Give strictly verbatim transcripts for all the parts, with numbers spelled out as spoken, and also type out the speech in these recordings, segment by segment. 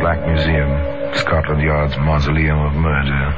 Black Museum, Scotland Yard's mausoleum of murder.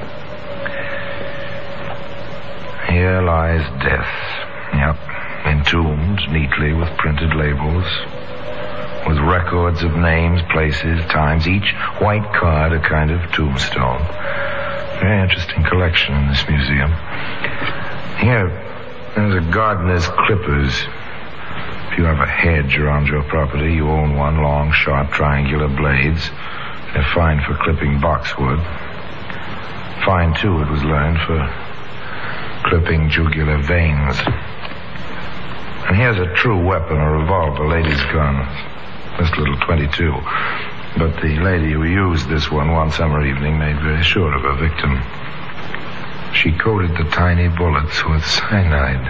Here lies death. Yep, entombed neatly with printed labels, with records of names, places, times, each white card a kind of tombstone. Very interesting collection in this museum. Here, there's a gardener's clippers. If you have a hedge around your property, you own one, long, sharp, triangular blades. They're fine for clipping boxwood. Fine, too, it was learned, for clipping jugular veins. And here's a true weapon, a revolver, lady's gun. This little twenty-two. But the lady who used this one one summer evening made very sure of her victim. She coated the tiny bullets with cyanide.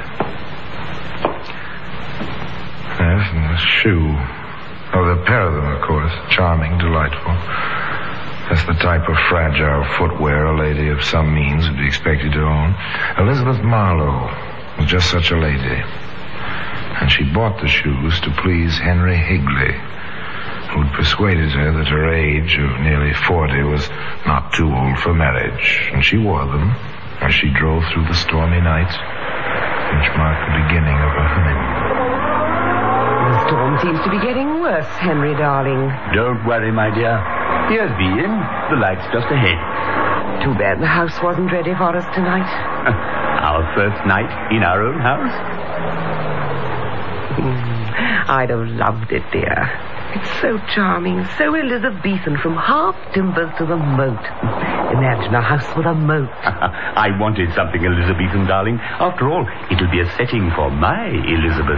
Yes, and the shoe. Oh, the pair of them, of course. Charming, delightful. That's the type of fragile footwear a lady of some means would be expected to own. Elizabeth Marlowe was just such a lady. And she bought the shoes to please Henry Higley, who'd persuaded her that her age of nearly forty was not too old for marriage. And she wore them as she drove through the stormy night, which marked the beginning of her honeymoon. The storm seems to be getting worse, Henry, darling. Don't worry, my dear. Here's the inn. The light's just ahead. Too bad the house wasn't ready for us tonight. Our first night in our own house? Mm, I'd have loved it, dear. It's so charming, so Elizabethan, from half timbers to the moat. Imagine a house with a moat. I wanted something Elizabethan, darling. After all, it'll be a setting for my Elizabeth.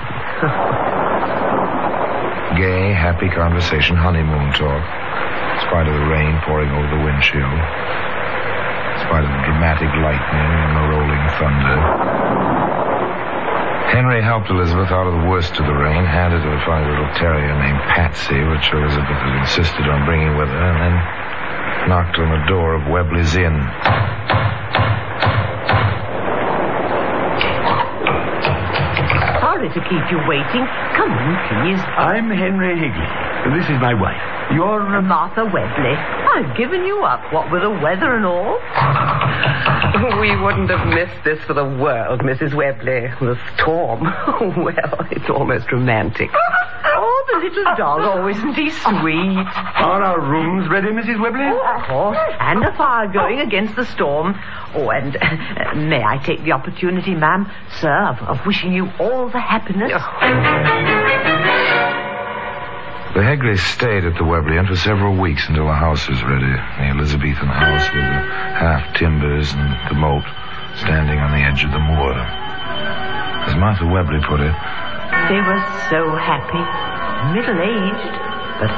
Gay, happy conversation, honeymoon talk. In spite of the rain pouring over the windshield. In spite of the dramatic lightning and the rolling thunder. Henry helped Elizabeth out of the worst of the rain, handed her a funny little terrier named Patsy, which Elizabeth had insisted on bringing with her, and then knocked on the door of Webley's Inn. Sorry to keep you waiting. Come in, please. I'm Henry Higley. This is my wife. You're... Uh, Martha Webley. I've given you up, what with the weather and all. We wouldn't have missed this for the world, Missus Webley. The storm. Well, it's almost romantic. Oh, the little dog. Oh, isn't he sweet? Are our rooms ready, Missus Webley? Oh, of course. And a fire going against the storm. Oh, and uh, may I take the opportunity, ma'am, sir, of, of wishing you all the happiness... The Higleys stayed at the Webley Inn for several weeks until the house was ready. The Elizabethan house with the half timbers and the moat standing on the edge of the moor. As Martha Webley put it, they were so happy, middle-aged.